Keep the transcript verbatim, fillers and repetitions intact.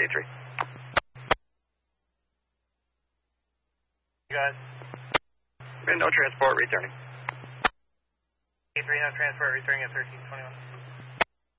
K three. You guys? No transport, returning. K three, no transport, returning at thirteen twenty-one.